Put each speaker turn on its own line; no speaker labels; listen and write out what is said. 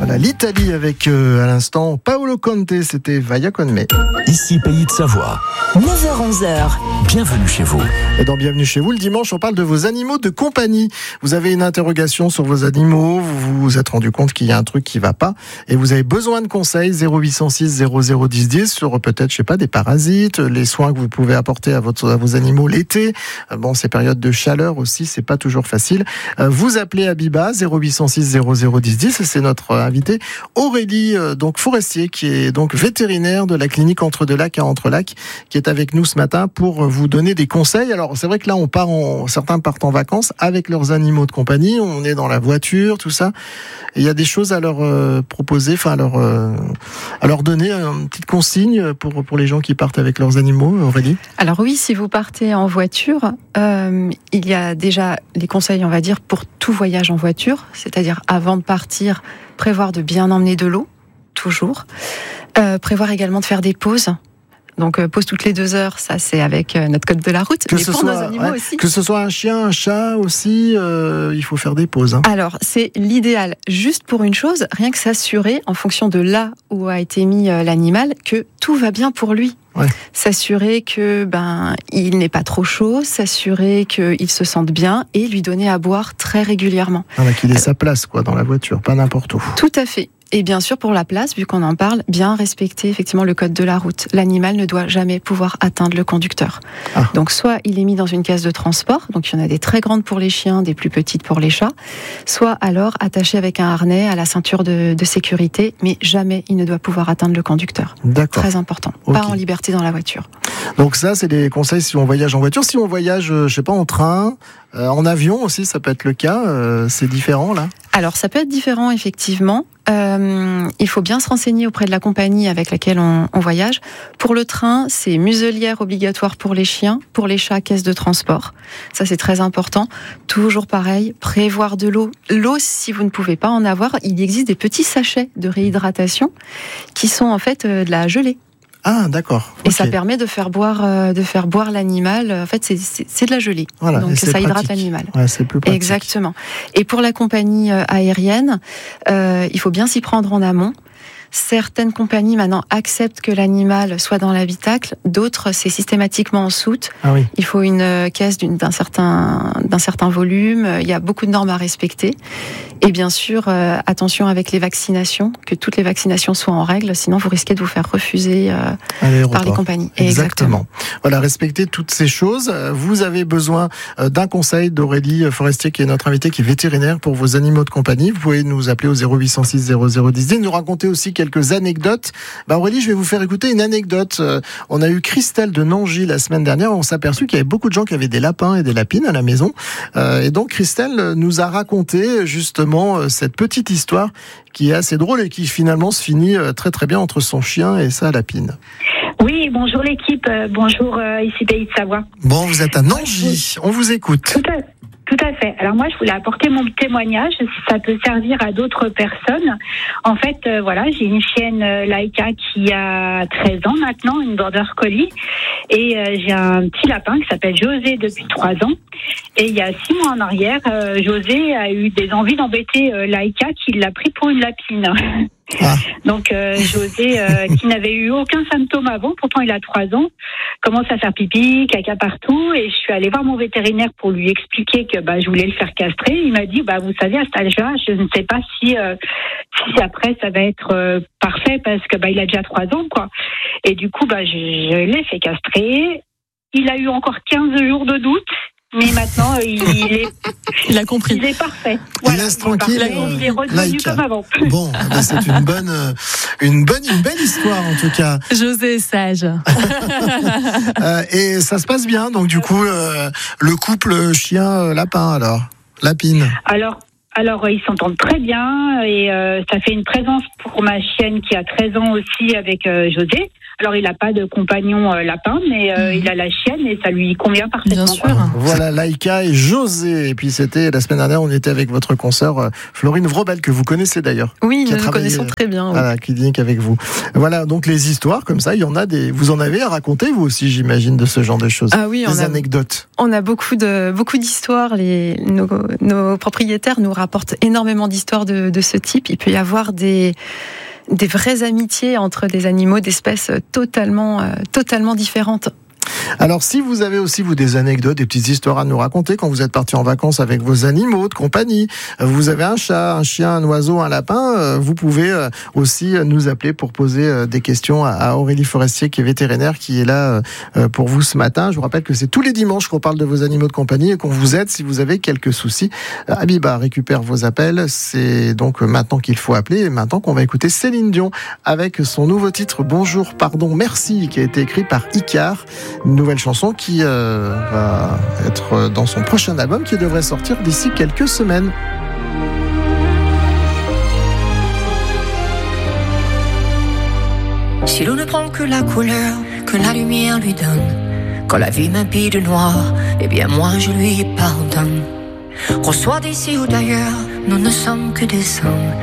Voilà, l'Italie avec à l'instant Paolo Conte, c'était Vaya con me.
Ici Pays de Savoie.
9h-11h.
Bienvenue chez vous.
Et dans Bienvenue chez vous, le dimanche, on parle de vos animaux de compagnie. Vous avez une interrogation sur vos animaux, vous vous êtes rendu compte qu'il y a un truc qui va pas, et vous avez besoin de conseils, 0806 00 10 10, sur peut-être, je sais pas, des parasites, les soins que vous pouvez apporter à vos animaux l'été. Bon, ces périodes de chaleur aussi, c'est pas toujours facile. Vous appelez Abiba, 0806 00 10 10, et c'est notre invité Aurélie, donc forestier, qui est donc vétérinaire de la clinique Entre-deux-Lacs à Entre-Lacs, qui est avec nous ce matin pour vous donner des conseils. Alors, c'est vrai que là, certains partent en vacances avec leurs animaux de compagnie, on est dans la voiture, tout ça. Et il y a des choses à leur proposer, enfin à leur donner une petite consigne pour les gens qui partent avec leurs animaux, Aurélie.
Alors oui, si vous partez en voiture, il y a déjà les conseils, on va dire, pour tout voyage en voiture, c'est-à-dire avant de partir, prévoir de bien emmener de l'eau, toujours. Prévoir également de faire des pauses. Donc pause toutes les 2 heures, ça c'est avec notre code de la route, mais pour nos animaux aussi. Que
ce soit un chien, un chat aussi, il faut faire des pauses.
Alors c'est l'idéal, juste pour une chose, rien que s'assurer, en fonction de là où a été mis l'animal, que tout va bien pour lui. Ouais. S'assurer que il n'est pas trop chaud, s'assurer qu'il se sente bien et lui donner à boire très régulièrement.
Qu'il ait sa place dans la voiture, pas n'importe où.
Tout à fait. Et bien sûr, pour la place, vu qu'on en parle, bien respecter effectivement le code de la route. L'animal ne doit jamais pouvoir atteindre le conducteur. Donc soit il est mis dans une case de transport, donc il y en a des très grandes pour les chiens, des plus petites pour les chats, soit alors attaché avec un harnais à la ceinture de sécurité, mais jamais il ne doit pouvoir atteindre le conducteur.
D'accord.
Très important. Okay. Pas en liberté dans la voiture.
Donc ça, c'est des conseils si on voyage en voiture. Si on voyage, je sais pas, en train, en avion aussi, ça peut être le cas. C'est différent là.
Alors ça peut être différent effectivement. Il faut bien se renseigner auprès de la compagnie avec laquelle on voyage. Pour le train, c'est muselière obligatoire pour les chiens, pour les chats, caisse de transport. Ça c'est très important. Toujours pareil, prévoir de l'eau. L'eau, si vous ne pouvez pas en avoir, il existe des petits sachets de réhydratation qui sont en fait de la gelée.
Ah, d'accord.
Et ça permet de faire boire l'animal. En fait, c'est de la gelée.
Voilà,
donc ça hydrate l'animal.
Ouais, c'est plus pratique.
Exactement. Et pour la compagnie aérienne, il faut bien s'y prendre en amont. Certaines compagnies maintenant acceptent que l'animal soit dans l'habitacle, d'autres c'est systématiquement en soute.
Ah oui.
Il faut une caisse d'un certain volume, il y a beaucoup de normes à respecter. Et bien sûr, attention avec les vaccinations, que toutes les vaccinations soient en règle, sinon vous risquez de vous faire refuser par les compagnies.
Exactement. Voilà, respectez toutes ces choses. Vous avez besoin d'un conseil d'Aurélie Forestier, qui est notre invitée, qui est vétérinaire pour vos animaux de compagnie. Vous pouvez nous appeler au 0806 00 10 10, nous raconter aussi quelques anecdotes. Aurélie, je vais vous faire écouter une anecdote. On a eu Christelle de Nangy la semaine dernière. On s'est aperçu qu'il y avait beaucoup de gens qui avaient des lapins et des lapines à la maison. Et donc Christelle nous a raconté justement cette petite histoire qui est assez drôle et qui finalement se finit très très bien entre son chien et sa lapine.
Oui, bonjour l'équipe. Bonjour ici Pays de Savoie.
Bon, vous êtes à Nangy. On vous écoute.
Tout à fait. Alors moi, je voulais apporter mon témoignage, si ça peut servir à d'autres personnes. En fait, j'ai une chienne Laika qui a 13 ans maintenant, une border collie, et j'ai un petit lapin qui s'appelle José depuis 3 ans. Et il y a 6 mois en arrière, José a eu des envies d'embêter Laika, qui l'a pris pour une lapine. Ah. Donc José, qui n'avait eu aucun symptôme avant, pourtant il a 3 ans, commence à faire pipi, caca partout, et je suis allée voir mon vétérinaire pour lui expliquer que je voulais le faire castrer. Il m'a dit vous savez, à cet âge-là, je ne sais pas si après ça va être parfait, parce que il a déjà 3 ans quoi. Et du coup je l'ai fait castrer. Il a eu encore 15 jours de doute. Mais maintenant,
il a compris.
Il est parfait.
Il laisse tranquille.
Il est redevenu comme avant.
Bon, c'est une belle histoire en tout cas.
José est sage.
Et ça se passe bien, donc du coup, le couple chien-lapin lapine.
Alors, ils s'entendent très bien et ça fait une présence pour ma chienne qui a 13 ans aussi avec José. Alors, il n'a pas de compagnon lapin, mais il a la chienne et ça lui convient parfaitement.
Bien sûr.
Voilà, Laika et José. Et puis, c'était la semaine dernière, on était avec votre consoeur Florine Vrobel, que vous connaissez d'ailleurs.
Oui, nous le connaissons très bien. Oui.
Voilà, qui dîne avec vous. Voilà, donc les histoires comme ça, il y en a des. Vous en avez à raconter, vous aussi, j'imagine, de ce genre de choses.
Ah oui,
des anecdotes.
On a beaucoup d'histoires. Nos propriétaires nous rapporte énormément d'histoires de ce type. Il peut y avoir des vraies amitiés entre des animaux d'espèces totalement différentes.
Alors, si vous avez aussi, vous, des anecdotes, des petites histoires à nous raconter quand vous êtes partis en vacances avec vos animaux de compagnie, vous avez un chat, un chien, un oiseau, un lapin, vous pouvez aussi nous appeler pour poser des questions à Aurélie Forestier, qui est vétérinaire, qui est là pour vous ce matin. Je vous rappelle que c'est tous les dimanches qu'on parle de vos animaux de compagnie et qu'on vous aide si vous avez quelques soucis. Abiba récupère vos appels. C'est donc maintenant qu'il faut appeler et maintenant qu'on va écouter Céline Dion avec son nouveau titre Bonjour, pardon, merci, qui a été écrit par Icar. Une nouvelle chanson qui va être dans son prochain album qui devrait sortir d'ici quelques semaines.
Si l'on ne prend que la couleur que la lumière lui donne, quand la vie m'habille de noir, eh bien moi je lui pardonne. Qu'on soit d'ici ou d'ailleurs, nous ne sommes que des hommes.